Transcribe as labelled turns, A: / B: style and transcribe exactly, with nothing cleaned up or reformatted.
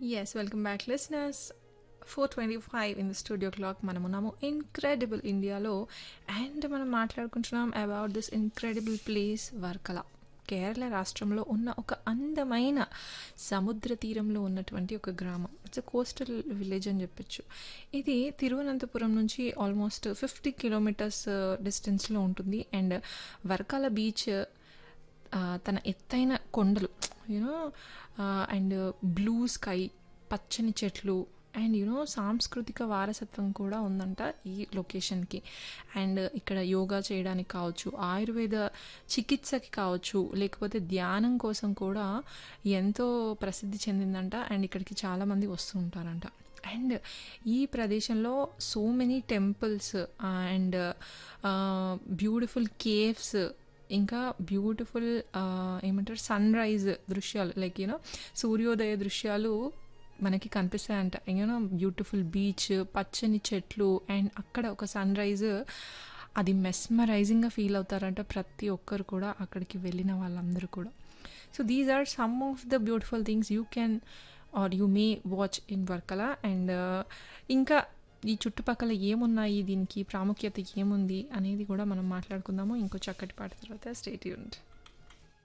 A: Yes, welcome back, listeners. four twenty-five in the studio clock. మనమున్నాము incredible ఇండియాలో and మనం మాట్లాడుకుంటున్నాం about this incredible place వర్కల. కేరళ రాష్ట్రంలో ఉన్న ఒక అందమైన సముద్ర తీరంలో ఉన్నటువంటి ఒక గ్రామం. ఇట్స్ కోస్టల్ విలేజ్ అని చెప్పొచ్చు. ఇది తిరువనంతపురం నుంచి ఆల్మోస్ట్ ఫిఫ్టీ కిలోమీటర్స్ డిస్టెన్స్లో ఉంటుంది. అండ్ వర్కల బీచ్ తన ఎత్తైన కొండలు యూనో అండ్ బ్లూ స్కై, పచ్చని చెట్లు అండ్ యూనో సాంస్కృతిక వారసత్వం కూడా ఉందంట ఈ లొకేషన్కి. అండ్ ఇక్కడ యోగా చేయడానికి కావచ్చు, ఆయుర్వేద చికిత్సకి కావచ్చు, లేకపోతే ధ్యానం కోసం కూడా ఎంతో ప్రసిద్ధి చెందిందంట. అండ్ ఇక్కడికి చాలామంది వస్తూ ఉంటారంట. అండ్ ఈ ప్రదేశంలో so many temples and beautiful caves, ఇంకా బ్యూటిఫుల్ ఏమంటారు సన్ రైజ్ దృశ్యాలు, లైక్ యూనో సూర్యోదయ దృశ్యాలు మనకి కనిపిస్తాయంట. యూనో బ్యూటిఫుల్ బీచ్, పచ్చని చెట్లు అండ్ అక్కడ ఒక సన్ రైజ్, అది మెస్మరైజింగ్గా ఫీల్ అవుతారంట ప్రతి ఒక్కరు కూడా అక్కడికి వెళ్ళిన వాళ్ళందరూ కూడా. So these are some of the beautiful things you can are you may watch in వర్కల. అండ్ ఇంకా ఈ చుట్టుపక్కల ఏమున్నాయి, దీనికి ప్రాముఖ్యత ఏముంది అనేది కూడా మనం మాట్లాడుకుందాము ఇంకో చక్కటి పాట తర్వాత. Stay tuned.